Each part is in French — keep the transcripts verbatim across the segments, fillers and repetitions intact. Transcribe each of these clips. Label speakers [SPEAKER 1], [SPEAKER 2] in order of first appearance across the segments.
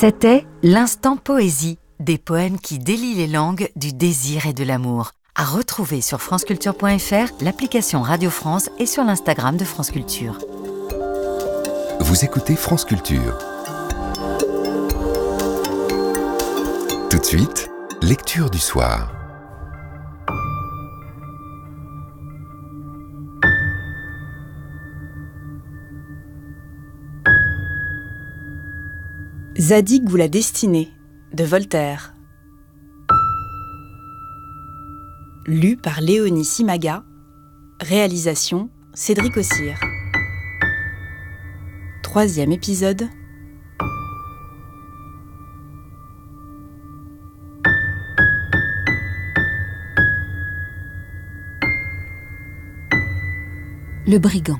[SPEAKER 1] C'était l'instant poésie, des poèmes qui délient les langues du désir et de l'amour. À retrouver sur franceculture point f r, l'application Radio France et sur l'Instagram de France Culture.
[SPEAKER 2] Vous écoutez France Culture. Tout de suite, lecture du soir.
[SPEAKER 3] Zadig ou la destinée, de Voltaire. Lu par Léonie Simaga. Réalisation Cédric Ossire. Troisième épisode.
[SPEAKER 4] Le brigand.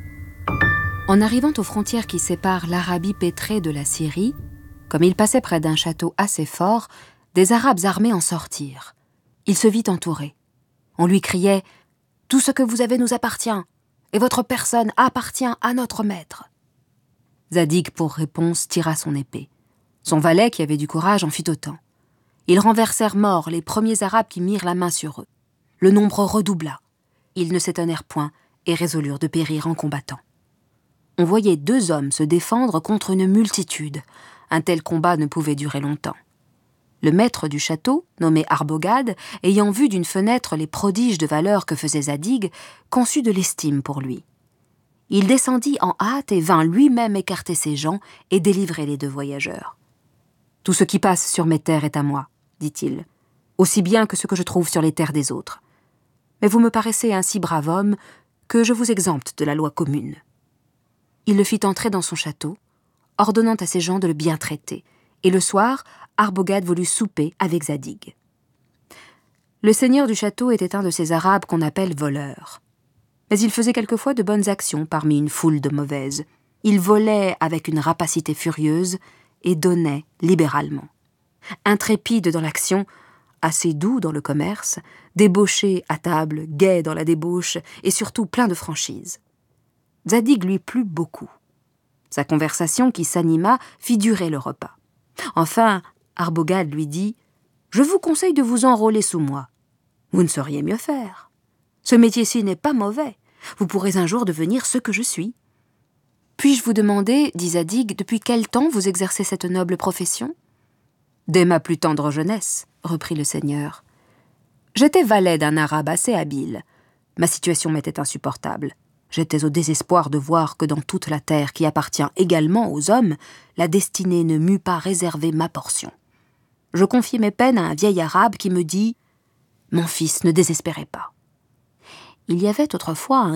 [SPEAKER 4] En arrivant aux frontières qui séparent l'Arabie pétrée de la Syrie, comme il passait près d'un château assez fort, des Arabes armés en sortirent. Il se vit entouré. On lui criait « Tout ce que vous avez nous appartient, et votre personne appartient à notre maître. » Zadig, pour réponse, tira son épée. Son valet, qui avait du courage, en fit autant. Ils renversèrent morts les premiers Arabes qui mirent la main sur eux. Le nombre redoubla. Ils ne s'étonnèrent point et résolurent de périr en combattant. On voyait deux hommes se défendre contre une multitude. Un tel combat ne pouvait durer longtemps. Le maître du château, nommé Arbogad, ayant vu d'une fenêtre les prodiges de valeur que faisait Zadig, conçut de l'estime pour lui. Il descendit en hâte et vint lui-même écarter ses gens et délivrer les deux voyageurs. « Tout ce qui passe sur mes terres est à moi, dit-il, aussi bien que ce que je trouve sur les terres des autres. Mais vous me paraissez un si brave homme que je vous exempte de la loi commune. » Il le fit entrer dans son château, ordonnant à ses gens de le bien traiter, et le soir, Arbogad voulut souper avec Zadig. Le seigneur du château était un de ces Arabes qu'on appelle voleurs. Mais il faisait quelquefois de bonnes actions parmi une foule de mauvaises. Il volait avec une rapacité furieuse et donnait libéralement. Intrépide dans l'action, assez doux dans le commerce, débauché à table, gai dans la débauche et surtout plein de franchise. Zadig lui plut beaucoup. Sa conversation qui s'anima fit durer le repas. Enfin, Arbogad lui dit « Je vous conseille de vous enrôler sous moi. Vous ne sauriez mieux faire. Ce métier-ci n'est pas mauvais. Vous pourrez un jour devenir ce que je suis. » « Puis-je vous demander, dit Zadig, depuis quel temps vous exercez cette noble profession ?»« Dès ma plus tendre jeunesse, reprit le seigneur. J'étais valet d'un Arabe assez habile. Ma situation m'était insupportable. J'étais au désespoir de voir que dans toute la terre qui appartient également aux hommes, la destinée ne m'eût pas réservé ma portion. Je confiai mes peines à un vieil Arabe qui me dit « Mon fils, ne désespérez pas. Il y avait autrefois un